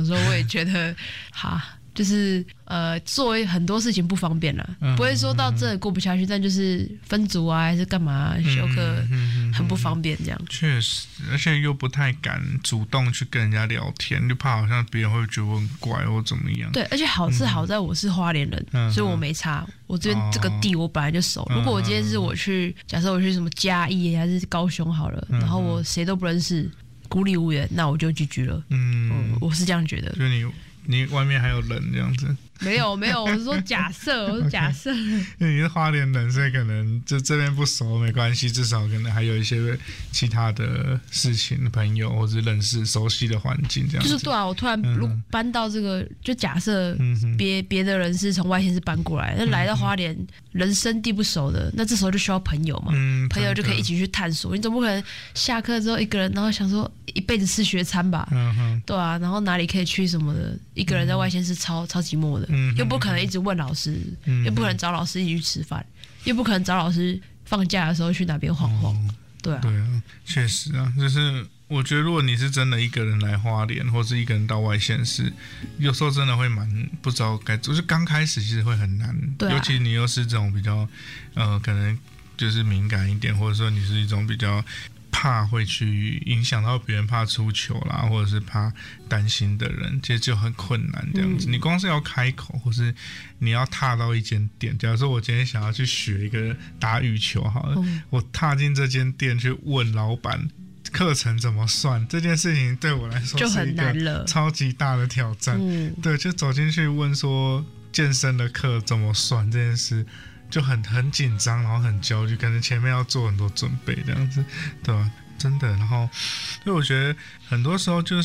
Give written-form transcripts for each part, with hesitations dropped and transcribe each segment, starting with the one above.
时候我也觉得哈。就是做很多事情不方便啦，不会说到这过不下去，但就是分组啊还是干嘛修课很不方便这样。 确实，而且又不太敢主动去跟人家聊天，就怕好像别人会觉得我很怪或怎么样。 对，而且好在我是花莲人，所以我没差。我这边这个地我本来就熟。如果我今天是假设我去什么嘉义还是高雄好了，然后我谁都不认识，孤立无援，那我就 GG 了。我是这样觉得。 就你外面还有人这样子？ 没有，我是说假设，因为你是花莲人，所以可能就这边不熟没关系，至少可能还有一些其他的事情、朋友或者认识熟悉的环境这样子。 就是对啊，我突然搬到这个，就假设别的人是从外县市搬过来，那来到花莲，人生地不熟的，那这时候就需要朋友嘛，朋友就可以一起去探索。你总不可能下课之后一个人，然后想说一辈子吃学餐吧？对啊，然后哪里可以去什么的，一个人在外县市超寂寞的。又不可能一直问老师，又不可能找老师一起去吃饭，又不可能找老师放假的时候去哪边晃晃。对啊， 确实啊，就是我觉得如果你是真的一个人来花莲，或是一个人到外县市，有时候真的会蛮不知道该做，就是刚开始其实会很难，尤其你又是这种比较可能就是敏感一点，或者说你是一种比较怕会去影响到别人，怕出糗啦，或者是怕担心的人，其实就很困难这样子。你光是要开口，或是你要踏到一间店，假如说我今天想要去学一个打羽球好了，我踏进这间店去问老板课程怎么算，这件事情对我来说就很难了， 超级大的挑战。对，就走进去问说健身的课怎么算这件事。就很紧张，然后很焦虑，可能前面要做很多准备这样子，对吧？真的，然后，所以我觉得很多时候就是，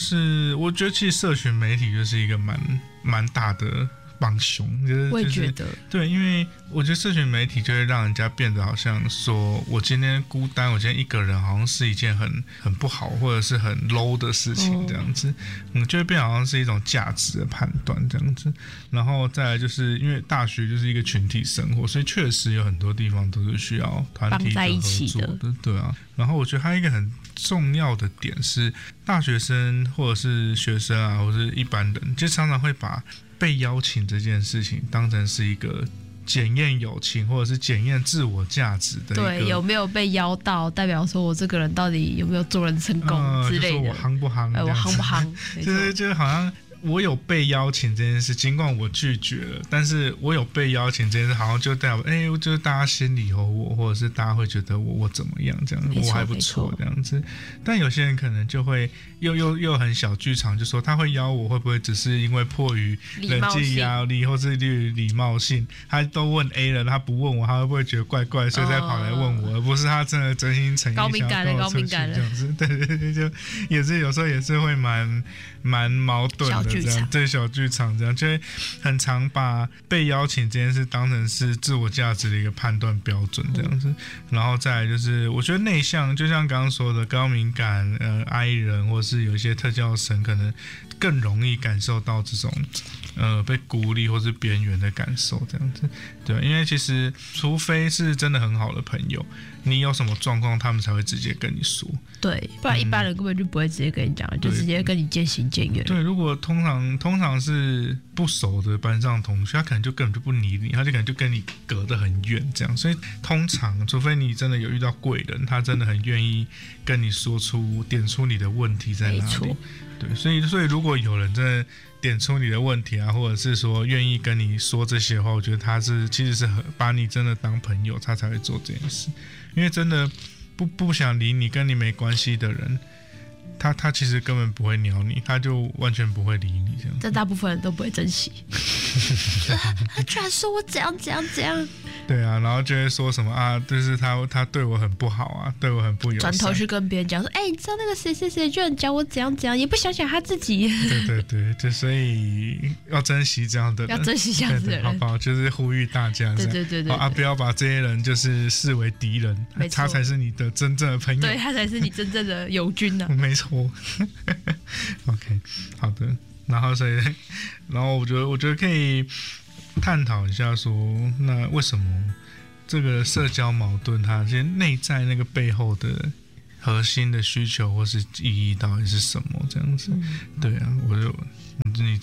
我觉得其实社群媒体就是一个蛮大的帮凶， 我也觉得， 对，因为我觉得社群媒体就会让人家变得好像说我今天孤单，我今天一个人，好像是一件很不好或者是很 low 的事情这样子，就会变好像是一种价值的判断这样子。然后再来就是因为大学就是一个群体生活，所以确实有很多地方都是需要团体的合作的，对啊。然后我觉得还有一个很重要的点是，大学生或者是学生啊，或者是一般人，就常常会把被邀请这件事情当成是一个检验友情或者是检验自我价值的一个， 对，有没有被邀到，代表说我这个人到底有没有做人成功之类的， 就说我夯不夯， 我夯不夯， 就是好像我有被邀请这件事，尽管我拒绝了，但是我有被邀请这件事，好像就代表就是大家心里有我，或者是大家会觉得我怎么样这样，我还不错这样子。但有些人可能就会又很小剧场，就说他会邀我，会不会只是因为迫于人际压力，或是礼貌性，他都问 A 了，他不问我，他会不会觉得怪怪，所以才跑来问我，而不是他真的真心诚意想要跟我出去这样子。对，就也是有时候也是会蛮矛盾的。这样对小剧场这样，就会很常把被邀请这件事当成是自我价值的一个判断标准这样子。然后再来就是我觉得内向，就像刚刚说的高敏感I 人，或是有一些特教生可能更容易感受到这种被孤立或是边缘的感受这样子。对，因为其实除非是真的很好的朋友，你有什么状况他们才会直接跟你说， 对，不然一般人根本就不会直接跟你讲，就直接跟你渐行渐远。 对，如果通常是不熟的班上同学，他可能就根本就不理你，他就可能就跟你隔得很远这样。所以通常除非你真的有遇到贵人，他真的很愿意跟你点出你的问题在哪里。对，所以如果有人真的点出你的问题啊，或者是说愿意跟你说这些话，我觉得他其实是把你真的当朋友，他才会做这件事。因为真的不想理你，跟你没关系的人，他其实根本不会鸟你，他就完全不会理你这样。 但大部分人都不会珍惜。他居然说我怎样。 对啊，然后就会说什么啊，就是他对我很不好啊，对我很不友善。 转头去跟别人讲说，你知道那个谁谁谁居然讲我怎样，也不想想他自己。 对，就所以要珍惜这样的人， 要珍惜这样子的人， 好不好？就是呼吁大家， 对不要把这些人就是视为敌人，他才是你的真正的朋友， 对，他才是你真正的友军啊。 没错。OK， 好的。然后我觉得可以探讨一下说，那为什么这个社交矛盾它其实内在那个背后的核心的需求或是意义到底是什么这样子？对啊，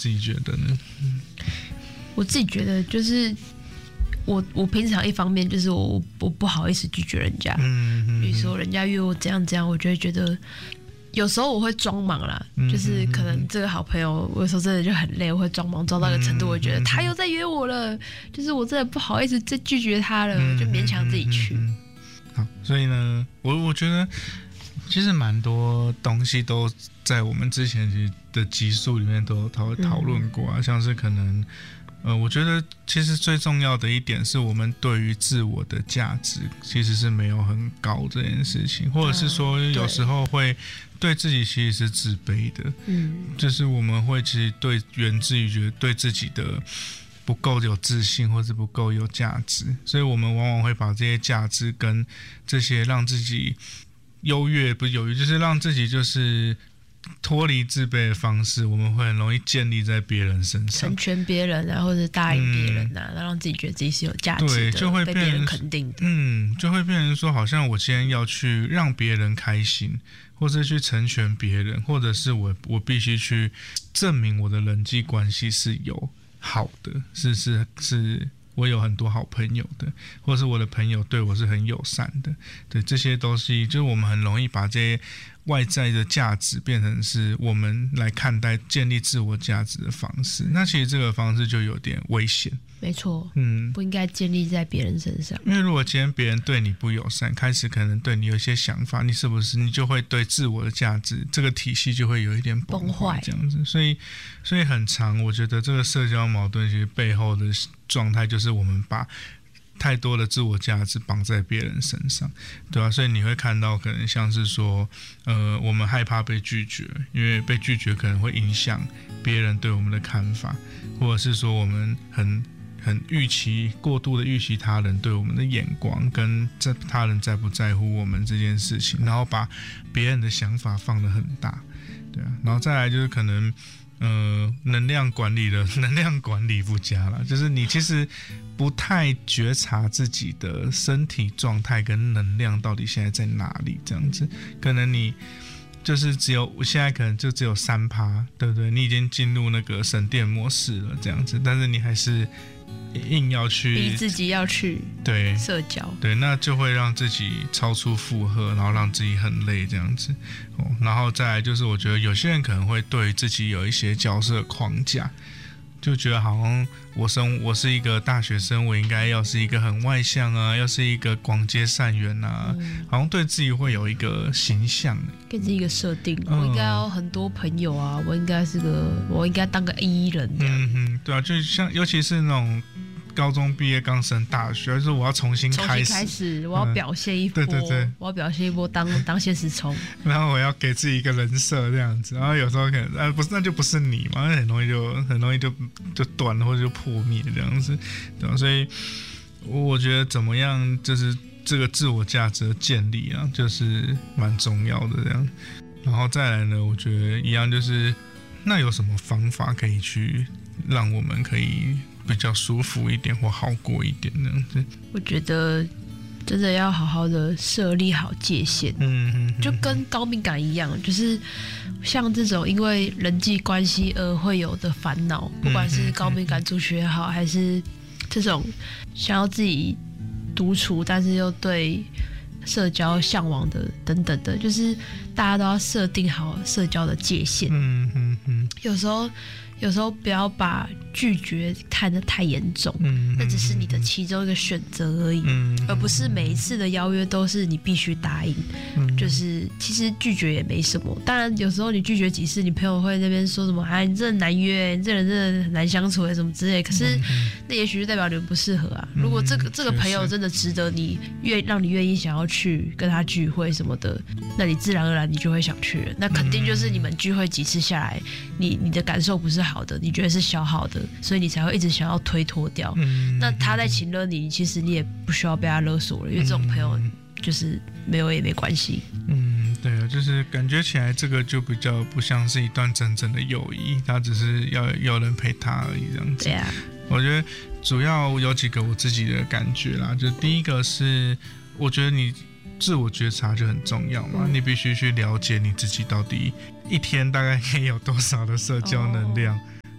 自己觉得呢？ 我自己觉得就是我平常一方面就是我不好意思拒绝人家，比如说人家约我怎样怎样，我就会觉得有时候我会装忙啦，就是可能这个好朋友我有时候真的就很累，我会装忙装到一个程度，我觉得他又在约我了，就是我真的不好意思再拒绝他了，就勉强自己去。 好，所以呢，我觉得其实蛮多东西都在我们之前的集数里面都讨论过啊，像是可能我觉得其实最重要的一点是我们对于自我的价值其实是没有很高这件事情，或者是说有时候会对自己其实是自卑的，就是我们会其实源自于觉得对自己的不够有自信或是不够有价值，所以我们往往会把这些价值跟这些让自己优越不是优越，就是让自己就是脱离自卑的方式，我们会很容易建立在别人身上， 成全别人啊，或者答应别人啊，让自己觉得自己是有价值的， 对，就会被别人肯定的， 就会变成说，好像我今天要去让别人开心，或是去成全别人，或者是我必须去证明我的人际关系是有好的，是我有很多好朋友的，或是我的朋友对我是很友善的，对，这些东西就是我们很容易把这些外在的价值变成是我们来看待建立自我价值的方式，那其实这个方式就有点危险。 没错，不应该建立在别人身上。 因为如果今天别人对你不友善，开始可能对你有一些想法，你是不是你就会对自我的价值这个体系就会有一点崩坏这样子，所以很长，我觉得这个社交矛盾其实背后的状态就是我们把太多的自我价值绑在别人身上，对吧？所以你会看到可能像是说，我们害怕被拒绝，因为被拒绝可能会影响别人对我们的看法，或者是说我们很过度的预期他人对我们的眼光，跟他人在不在乎我们这件事情，然后把别人的想法放得很大，对啊，然后再来就是可能能量管理不佳啦，就是你其实不太觉察自己的身体状态跟能量到底现在在哪里，这样子，可能你就是现在可能就只有 3%， 对不对？你已经进入那个省电模式了，这样子，但是你还是硬要去逼自己要去对社交， 对，那就会让自己超出负荷，然后让自己很累这样子，然后再来就是我觉得有些人可能会对自己有一些角色框架，就觉得好像我是一个大学生，我应该要是一个很外向啊，要是一个广结善缘啊，好像对自己会有一个形象， 给自己一个设定，我应该要很多朋友啊，我应该当个E人这样， 对啊，就像尤其是那种高中毕业刚升大学，就是我要重新开始，我要表现一波，对，我要表现一波当现实冲，然后我要给自己一个人设这样子，然后有时候可能不是，那就不是你嘛，很容易就断了或者就破灭这样子，对吧？所以我觉得怎么样，就是这个自我价值的建立啊，就是蛮重要的这样。然后再来呢，我觉得一样就是，那有什么方法可以去让我们可以比较舒服一点或好过一点这样子？ 我觉得真的要好好的设立好界限，就跟高敏感一样，就是像这种因为人际关系而会有的烦恼，不管是高敏感族群也好，还是这种想要自己独处但是又对社交向往的等等的，就是大家都要设定好社交的界限。有时候不要把拒绝看得太严重，那只是你的其中一个选择而已，而不是每一次的邀约都是你必须答应。就是其实拒绝也没什么，当然有时候你拒绝几次，你朋友会在那边说什么你这很难约，你这人真的很难相处什么之类，可是那也许就代表你们不适合啊。如果这个朋友真的值得你让你愿意想要去跟他聚会什么的，那你自然而然你就会想去了。那肯定就是你们聚会几次下来，你的感受不是好的，你觉得是消耗的，所以你才会一直想要推脱掉。那他在请了你，其实你也不需要被他勒索了，因为这种朋友就是没有也没关系。 对啊，就是感觉起来这个就比较不像是一段真正的友谊，他只是要有人陪他而已这样子。 对啊， 我觉得主要有几个我自己的感觉啦，就第一个是我觉得你自我觉察就很重要嘛，你必须去了解你自己到底一天大概可以有多少的社交能量，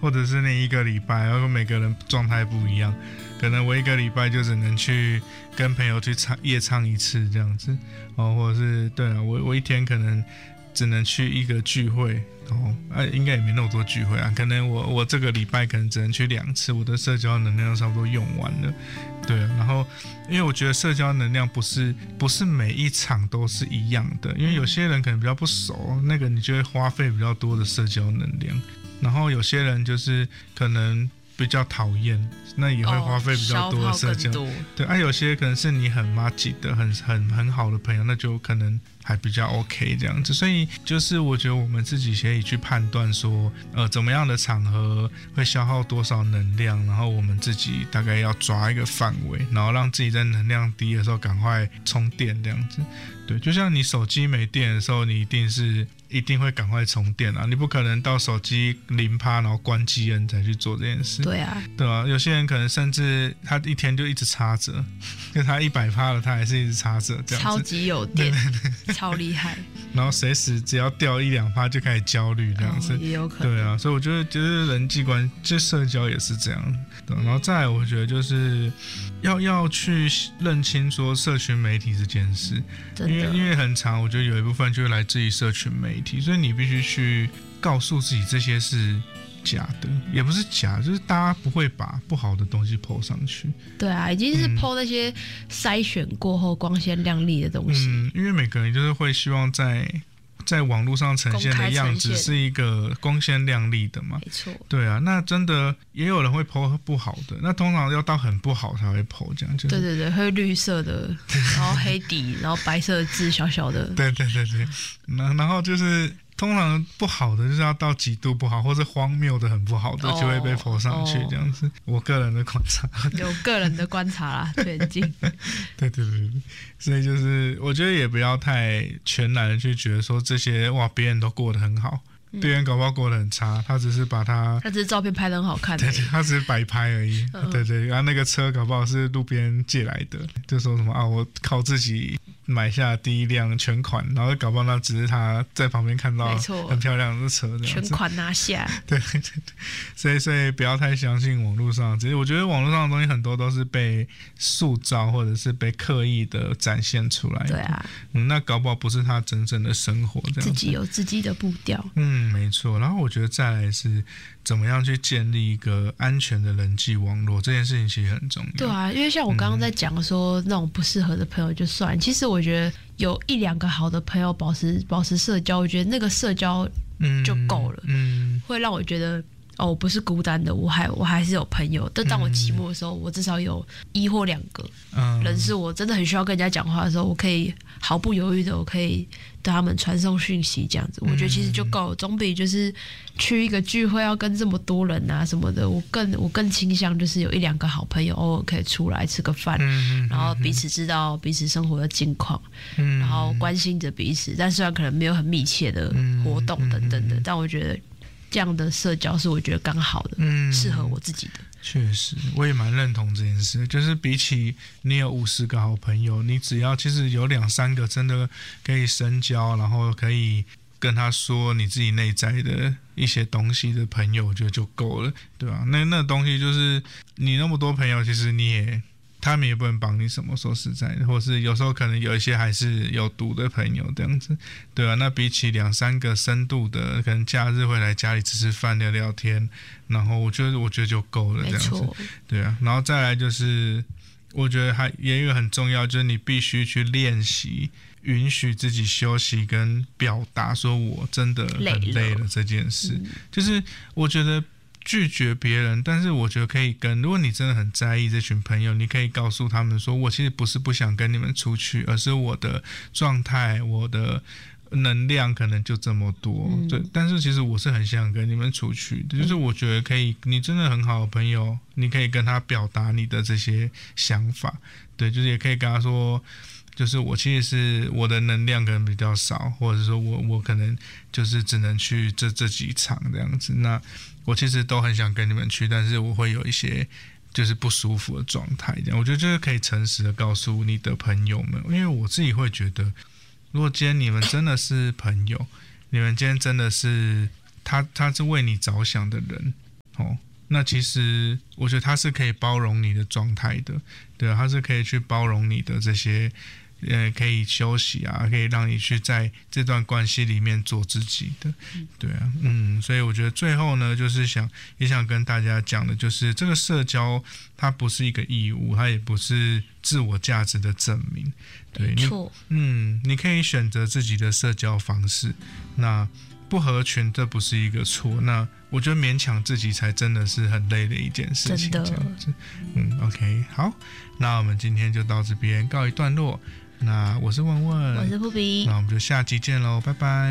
或者是那一个礼拜，然后每个人状态不一样，可能我一个礼拜就只能去跟朋友去夜唱一次这样子，或者是对啊，我一天可能只能去一个聚会，应该也没那么多聚会啊，可能我这个礼拜可能只能去2次，我的社交能量差不多用完了，对啊，然后因为我觉得社交能量不是每一场都是一样的，因为有些人可能比较不熟，那个你就会花费比较多的社交能量，然后有些人就是可能比较讨厌，那也会花费比较多的社交，对啊，有些可能是你很麻吉的很好的朋友，那就可能还比较 OK 这样子，所以就是我觉得我们自己可以去判断说，怎么样的场合会消耗多少能量，然后我们自己大概要抓一个范围，然后让自己在能量低的时候赶快充电这样子。对，就像你手机没电的时候，你一定会赶快充电啊！你不可能到手机0%然后关机了你才去做这件事。 对啊， 对啊，有些人可能甚至他一天就一直插着，就他100%了，他还是一直插着这样子。 超级有电，对，超厉害。 然后随时只要掉1-2%就开始焦虑这样子， 也有可能。 对啊，所以我觉得就是人际关系，就社交也是这样。对，然后再来，我觉得就是要去认清说社群媒体这件事，因为很长，我觉得有一部分就是来自于社群媒体，所以你必须去告诉自己这些是假的，也不是假，就是大家不会把不好的东西 po 上去。对啊，已经是 po 那些筛选过后光鲜亮丽的东西。 因为每个人就是会希望在网络上呈现的样子是一个光鲜亮丽的嘛， 没错。 对啊，那真的也有人会 po 不好的，那通常要到很不好才会 po 这样，就是对，会绿色的，然后黑底，然后白色的字小小的， 对，然后就是通常不好的就是要到极度不好，或是荒谬的很不好的就会被 po 上去这样子。我个人的观察， 有个人的观察啦，最近。 对，所以就是我觉得也不要太全然的去觉得说这些别人都过得很好，别人搞不好过得很差，他只是照片拍得很好看， 对，他只是摆拍而已，对，然后那个车搞不好是路边借来的，就说什么我靠自己买下第一辆全款，然后搞不好那只是他在旁边看到很漂亮的车这样子， 全款拿下。 对，所以不要太相信网络上，其实我觉得网络上的东西很多都是被塑造或者是被刻意的展现出来的。 对啊， 那搞不好不是他真正的生活这样子， 自己有自己的步调。 没错。然后我觉得再来是怎么样去建立一个安全的人际网络，这件事情其实很重要。 对啊，因为像我刚刚在讲说那种不适合的朋友就算，其实我觉得有1-2个好的朋友保持社交，我觉得那个社交就够了，会让我觉得我不是孤单的，我还是有朋友。但当我寂寞的时候，我至少有1或2个人是我真的很需要跟人家讲话的时候，我可以毫不犹豫的，我可以对他们传送讯息这样子。我觉得其实就够了，总比就是去一个聚会要跟这么多人啊什么的，我更倾向就是有1-2个好朋友，偶尔可以出来吃个饭，然后彼此知道彼此生活的近况，然后关心着彼此，但虽然可能没有很密切的活动等等的，但我觉得这样的社交是我觉得刚好的，适合我自己的。 确实，我也蛮认同这件事，就是比起你有50个好朋友，你只要其实有2-3个真的可以深交，然后可以跟他说你自己内在的一些东西的朋友，我觉得就够了，对吧？那东西就是你那么多朋友，其实他们也不能帮你什么，说实在的，或是有时候可能有一些还是有毒的朋友这样子，对啊，那比起2-3个深度的，可能假日会来家里吃饭聊聊天，然后我觉得就够了这样子，对啊，然后再来就是我觉得还也有一个很重要，就是你必须去练习允许自己休息跟表达说我真的很累了这件事，就是我觉得拒绝别人，但是我觉得可以如果你真的很在意这群朋友，你可以告诉他们说，我其实不是不想跟你们出去，而是我的状态，我的能量可能就这么多，对，但是其实我是很想跟你们出去的，就是我觉得可以，你真的很好的朋友，你可以跟他表达你的这些想法，对，就是也可以跟他说，就是我其实是我的能量可能比较少，或者说我可能就是只能去这几场这样子，那我其实都很想跟你们去，但是我会有一些就是不舒服的状态，这样我觉得就是可以诚实的告诉你的朋友们，因为我自己会觉得，如果今天你们真的是朋友，你们今天真的是他是为你着想的人， 那其实我觉得它是可以包容你的状态的，对啊，它是可以去包容你的这些，可以休息啊，可以让你去在这段关系里面做自己的，对啊，所以我觉得最后呢，就是也想跟大家讲的，就是这个社交它不是一个义务，它也不是自我价值的证明，对， 没错， 你可以选择自己的社交方式，那不合群这不是一个错，那我觉得勉强自己才真的是很累的一件事情，这样子。OK， 好，那我们今天就到这边告一段落。那我是问问， 我是布比， 那我们就下集见喽，拜拜。